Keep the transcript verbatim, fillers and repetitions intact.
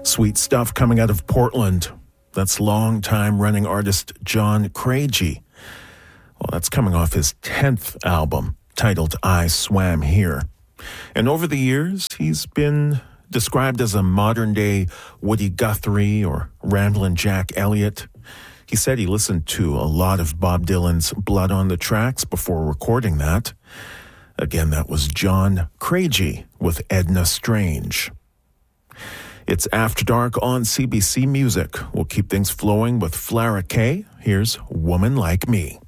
Sweet stuff coming out of Portland. That's long-time running artist John Craigie. Well, that's coming off his tenth album, titled I Swam Here. And over the years, he's been described as a modern-day Woody Guthrie or Ramblin' Jack Elliott. He said he listened to a lot of Bob Dylan's Blood on the Tracks before recording that. Again, that was John Craigie with Edna Strange. It's After Dark on C B C Music. We'll keep things flowing with Flara Kay. Here's Woman Like Me.